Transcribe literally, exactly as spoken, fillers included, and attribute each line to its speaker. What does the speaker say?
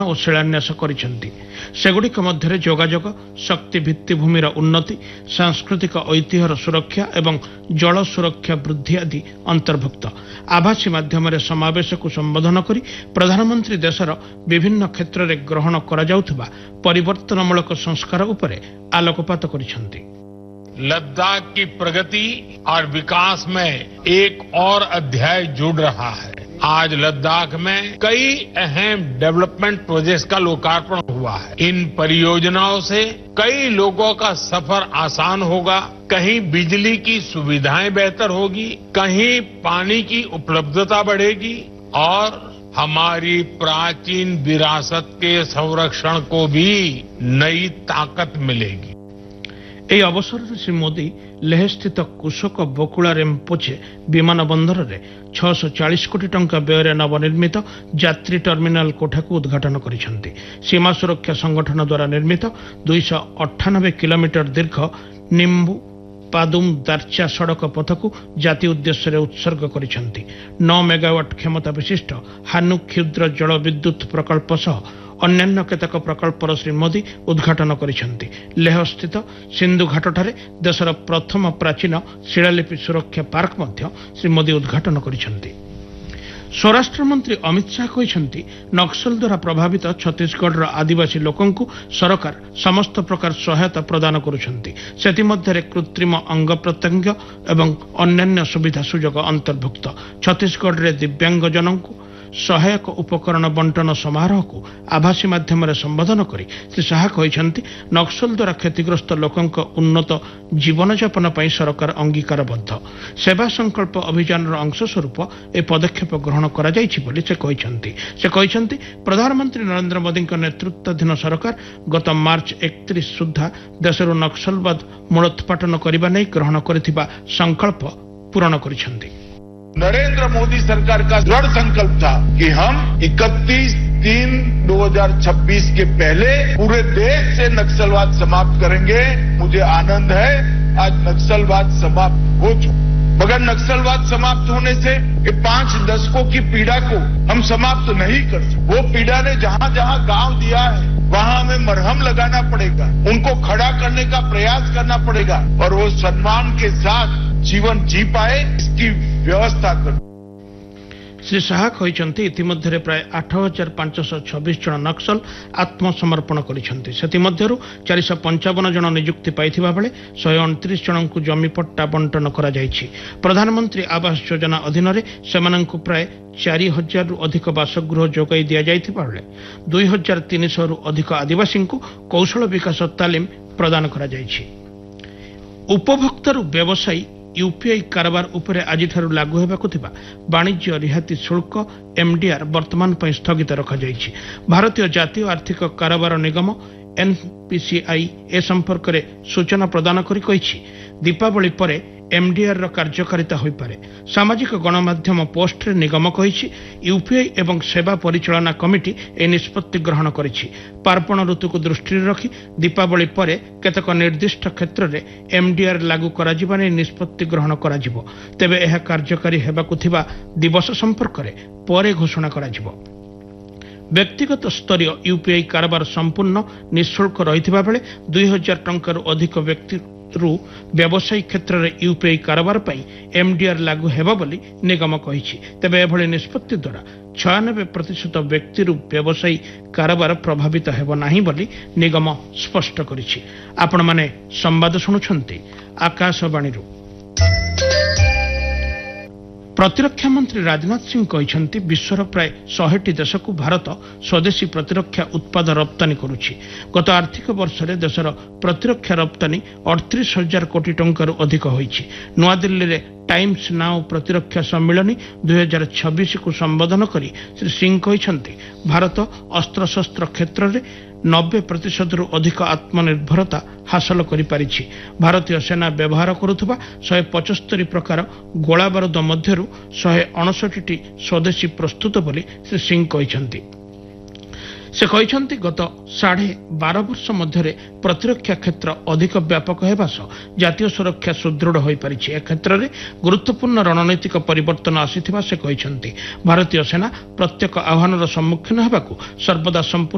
Speaker 1: ଓ ଶିଳାନ୍ୟାସ କରିଛନ୍ତି। ସେଗୁଡ଼ିକ ମଧ୍ୟରେ ଯୋଗାଯୋଗ, ଶକ୍ତି ଭିତ୍ତିଭୂମିର ଉନ୍ନତି, ସାଂସ୍କୃତିକ ଐତିହ୍ୟର ସୁରକ୍ଷା ଏବଂ ଜଳ ସୁରକ୍ଷା ବୃଦ୍ଧି ଆଦି ଅନ୍ତର୍ଭୁକ୍ତ। ଆଭାସୀ ମାଧ୍ୟମରେ ସମାବେଶକୁ ସମ୍ବୋଧନ କରି ପ୍ରଧାନମନ୍ତ୍ରୀ ଦେଶର ବିଭିନ୍ନ କ୍ଷେତ୍ରରେ ଗ୍ରହଣ କରାଯାଉଥିବା ପରିବର୍ତ୍ତନମୂଳକ ସଂସ୍କାର ଉପରେ ଆଲୋକପାତ କରିଛନ୍ତି।
Speaker 2: लद्दाख की प्रगति और विकास में एक और अध्याय जुड़ रहा है। आज लद्दाख में कई अहम डेवलपमेंट प्रोजेक्ट्स का लोकार्पण हुआ है। इन परियोजनाओं से कई लोगों का सफर आसान होगा, कहीं बिजली की सुविधाएं बेहतर होगी, कहीं पानी की उपलब्धता बढ़ेगी और हमारी प्राचीन विरासत के संरक्षण को भी नई ताकत मिलेगी।
Speaker 1: ଏହି ଅବସରରେ ଶ୍ରୀ ମୋଦି ଲେହ ସ୍ଥିତ କୁଶୋକ ବକୁଳା ରେମ୍ପୋଚେ ବିମାନ ବନ୍ଦରରେ ଛଅଶହ ଚାଳିଶ କୋଟି ଟଙ୍କା ବ୍ୟୟରେ ନବନିର୍ମିତ ଯାତ୍ରୀ ଟର୍ମିନାଲ କୋଠାକୁ ଉଦ୍ଘାଟନ କରିଛନ୍ତି। ସୀମା ସୁରକ୍ଷା ସଂଗଠନ ଦ୍ୱାରା ନିର୍ମିତ ଦୁଇଶହ ଅଠାନବେ କିଲୋମିଟର ଦୀର୍ଘ ନିମ୍ବୁ ପାଦୁମ ଦାର୍ଚା ସଡ଼କ ପଥକୁ ଜାତି ଉଦ୍ଦେଶ୍ୟରେ ଉତ୍ସର୍ଗ କରିଛନ୍ତି। ନଅ ମେଗାୱାଟ କ୍ଷମତା ବିଶିଷ୍ଟ ହାନୁ କ୍ଷୁଦ୍ର ଜଳ ବିଦ୍ୟୁତ ପ୍ରକଳ୍ପ ସହ ଅନ୍ୟାନ୍ୟ କେତେକ ପ୍ରକଳ୍ପର ଶ୍ରୀ ମୋଦି ଉଦ୍ଘାଟନ କରିଛନ୍ତି। ଲେହ ସ୍ଥିତ ସିନ୍ଧୁ ଘାଟଠାରେ ଦେଶର ପ୍ରଥମ ପ୍ରାଚୀନ ଶିଳାଲିପି ସୁରକ୍ଷା ପାର୍କ ମଧ୍ୟ ଶ୍ରୀ ମୋଦି ଉଦ୍ଘାଟନ କରିଛନ୍ତି। ସ୍ୱରାଷ୍ଟ୍ରମନ୍ତ୍ରୀ ଅମିତ ଶାହା କହିଛନ୍ତି, ନକ୍ସଲ ଦ୍ୱାରା ପ୍ରଭାବିତ ଛତିଶଗଡ଼ର ଆଦିବାସୀ ଲୋକଙ୍କୁ ସରକାର ସମସ୍ତ ପ୍ରକାର ସହାୟତା ପ୍ରଦାନ କରୁଛନ୍ତି। ସେଥିମଧ୍ୟରେ କୃତ୍ରିମ ଅଙ୍ଗ ପ୍ରତ୍ୟଙ୍ଗ ଏବଂ ଅନ୍ୟାନ୍ୟ ସୁବିଧା ସୁଯୋଗ ଅନ୍ତର୍ଭୁକ୍ତ। ଛତିଶଗଡ଼ରେ ଦିବ୍ୟାଙ୍ଗଜନଙ୍କୁ ସହାୟକ ଉପକରଣ ବଣ୍ଟନ ସମାରୋହକୁ ଆଭାସୀ ମାଧ୍ୟମରେ ସମ୍ବୋଧନ କରି ଶ୍ରୀ ଶାହା କହିଛନ୍ତି, ନକ୍ସଲ ଦ୍ୱାରା କ୍ଷତିଗ୍ରସ୍ତ ଲୋକଙ୍କ ଉନ୍ନତ ଜୀବନଯାପନ ପାଇଁ ସରକାର ଅଙ୍ଗୀକାରବଦ୍ଧ। ସେବା ସଂକଳ୍ପ ଅଭିଯାନର ଅଂଶସ୍ୱରୂପ ଏହି ପଦକ୍ଷେପ ଗ୍ରହଣ କରାଯାଇଛି ବୋଲି ସେ କହିଛନ୍ତି। ସେ କହିଛନ୍ତି, ପ୍ରଧାନମନ୍ତ୍ରୀ ନରେନ୍ଦ୍ର ମୋଦିଙ୍କ ନେତୃତ୍ୱାଧୀନ ସରକାର ଗତ ମାର୍ଚ୍ଚ ଏକତିରିଶ ସୁଦ୍ଧା ଦେଶରୁ ନକ୍ସଲବାଦ ମୂଳୋତ୍ପାଟନ କରିବା ନେଇ ଗ୍ରହଣ କରିଥିବା ସଂକଳ୍ପ ପୂରଣ କରିଛନ୍ତି।
Speaker 3: नरेंद्र मोदी सरकार का दृढ़ संकल्प था कि हम इकतीस तीन दो हजार छब्बीस के पहले पूरे देश से नक्सलवाद समाप्त करेंगे। मुझे आनंद है आज नक्सलवाद समाप्त हो चुका, मगर नक्सलवाद समाप्त होने से ये पांच दशकों की पीड़ा को हम समाप्त नहीं कर सकते। वो पीड़ा ने जहां जहां गांव दिया है वहां हमें मरहम लगाना पड़ेगा, उनको खड़ा करने का प्रयास करना पड़ेगा और वो सम्मान के साथ जीवन जी पाए इसकी व्यवस्था कर।
Speaker 1: ଶ୍ରୀ ଶାହା କହିଛନ୍ତି, ଇତିମଧ୍ୟରେ ପ୍ରାୟ ଆଠ ହଜାର ପାଞ୍ଚଶହ ଛବିଶ ଜଣ ନକ୍ସଲ ଆତ୍ମସମର୍ପଣ କରିଛନ୍ତି। ସେଥିମଧ୍ୟରୁ ଚାରିଶହ ପଞ୍ଚାବନ ଜଣ ନିଯୁକ୍ତି ପାଇଥିବା ବେଳେ ଶହେ ଅଣତିରିଶ ଜଣଙ୍କୁ ଜମିପଟ୍ଟା ବଣ୍ଟନ କରାଯାଇଛି। ପ୍ରଧାନମନ୍ତ୍ରୀ ଆବାସ ଯୋଜନା ଅଧୀନରେ ସେମାନଙ୍କୁ ପ୍ରାୟ ଚାରି ହଜାରରୁ ଅଧିକ ବାସଗୃହ ଯୋଗାଇ ଦିଆଯାଇଥିବା ବେଳେ ଦୁଇ ହଜାର ତିନିଶହରୁ ଅଧିକ ଆଦିବାସୀଙ୍କୁ କୌଶଳ ବିକାଶ ତାଲିମ ପ୍ରଦାନ କରାଯାଇଛି। ଉପଭୋକ୍ତାରୁ ବ୍ୟବସାୟୀ ୟୁପିଆଇ କାରବାର ଉପରେ ଆଜିଠାରୁ ଲାଗୁ ହେବାକୁ ଥିବା ବାଣିଜ୍ୟ ରିହାତି ଶୁଳ୍କ ଏମ୍ଡିଆର୍ ବର୍ତ୍ତମାନ ପାଇଁ ସ୍ଥଗିତ ରଖାଯାଇଛି। ଭାରତୀୟ ଜାତୀୟ ଆର୍ଥିକ କାରବାର ନିଗମ ଏନ୍ପିସିଆଇ ଏ ସମ୍ପର୍କରେ ସୂଚନା ପ୍ରଦାନ କରି କହିଛି, ଦୀପାବଳି ପରେ ଏମ୍ଡିଆର୍ର କାର୍ଯ୍ୟକାରିତା ହୋଇପାରେ। ସାମାଜିକ ଗଣମାଧ୍ୟମ ପୋଷ୍ଟରେ ନିଗମ କହିଛି, ୟୁପିଆଇ ଏବଂ ସେବା ପରିଚାଳନା କମିଟି ଏହି ନିଷ୍ପତ୍ତି ଗ୍ରହଣ କରିଛି। ପାର୍ବଣ ଋତୁକୁ ଦୃଷ୍ଟିରେ ରଖି ଦୀପାବଳି ପରେ କେତେକ ନିର୍ଦ୍ଦିଷ୍ଟ କ୍ଷେତ୍ରରେ ଏମ୍ଡିଆର୍ ଲାଗୁ କରାଯିବା ନେଇ ନିଷ୍ପତ୍ତି ଗ୍ରହଣ କରାଯିବ। ତେବେ ଏହା କାର୍ଯ୍ୟକାରୀ ହେବାକୁ ଥିବା ଦିବସ ସମ୍ପର୍କରେ ପରେ ଘୋଷଣା କରାଯିବ। ବ୍ୟକ୍ତିଗତ ସ୍ତରୀୟ ୟୁପିଆଇ କାରବାର ସମ୍ପୂର୍ଣ୍ଣ ନିଃଶୁଳ୍କ ରହିଥିବା ବେଳେ ଦୁଇ ହଜାର ଟଙ୍କାରୁ ଅଧିକ ବ୍ୟକ୍ତି ରୁ ବ୍ୟବସାୟୀ କ୍ଷେତ୍ରରେ ୟୁପିଆଇ କାରବାର ପାଇଁ ଏମ୍ଡିଆର୍ ଲାଗୁ ହେବ ବୋଲି ନିଗମ କହିଛି। ତେବେ ଏଭଳି ନିଷ୍ପତ୍ତି ଦ୍ୱାରା ଛୟାନବେ ପ୍ରତିଶତ ବ୍ୟକ୍ତିରୁ ବ୍ୟବସାୟୀ କାରବାର ପ୍ରଭାବିତ ହେବ ନାହିଁ ବୋଲି ନିଗମ ସ୍ପଷ୍ଟ କରିଛି। ଆପଣମାନେ ସମ୍ବାଦ ଶୁଣୁଛନ୍ତି ଆକାଶବାଣୀରୁ। ପ୍ରତିରକ୍ଷା ମନ୍ତ୍ରୀ ରାଜନାଥ ସିଂ କହିଛନ୍ତି, ବିଶ୍ୱର ପ୍ରାୟ ଶହେଟି ଦେଶକୁ ଭାରତ ସ୍ୱଦେଶୀ ପ୍ରତିରକ୍ଷା ଉତ୍ପାଦ ରପ୍ତାନୀ କରୁଛି। ଗତ ଆର୍ଥିକ ବର୍ଷରେ ଦେଶର ପ୍ରତିରକ୍ଷା ରପ୍ତାନୀ ଅଠତିରିଶ ହଜାର କୋଟି ଟଙ୍କାରୁ ଅଧିକ ହୋଇଛି। ନୂଆଦିଲ୍ଲୀରେ ଟାଇମ୍ସ ନାଓ ପ୍ରତିରକ୍ଷା ସମ୍ମିଳନୀ ଦୁଇ ହଜାର ଛବିଶକୁ ସମ୍ବୋଧନ କରି ଶ୍ରୀ ସିଂ କହିଛନ୍ତି, ଭାରତ ଅସ୍ତ୍ରଶସ୍ତ୍ର କ୍ଷେତ୍ରରେ ନବେ ପ୍ରତିଶତରୁ ଅଧିକ ଆତ୍ମନିର୍ଭରତା ହାସଲ କରିପାରିଛି। ଭାରତୀୟ ସେନା ବ୍ୟବହାର କରୁଥିବା ଶହେ ପଚସ୍ତରୀ ପ୍ରକାର ଗୋଳାବାରୁଦ ମଧ୍ୟରୁ ଶହେ ଅଣଷଠିଟି ସ୍ୱଦେଶୀ ପ୍ରସ୍ତୁତ ବୋଲି ଶ୍ରୀ ସିଂ କହିଛନ୍ତି। ସେ କହିଛନ୍ତି, ଗତ ସାଢ଼େ ବାର ବର୍ଷ ମଧ୍ୟରେ ପ୍ରତିରକ୍ଷା କ୍ଷେତ୍ର ଅଧିକ ବ୍ୟାପକ ହେବା ସହ ଜାତୀୟ ସୁରକ୍ଷା ସୁଦୃଢ଼ ହୋଇପାରିଛି। ଏ କ୍ଷେତ୍ରରେ ଗୁରୁତ୍ୱପୂର୍ଣ୍ଣ ରଣନୈତିକ ପରିବର୍ତ୍ତନ ଆସିଥିବା ସେ କହିଛନ୍ତି। ଭାରତୀୟ ସେନା ପ୍ରତ୍ୟେକ ଆହ୍ୱାନର ସମ୍ମୁଖୀନ ହେବାକୁ ସର୍ବଦା ସମ୍ପୂର୍ଣ୍ଣ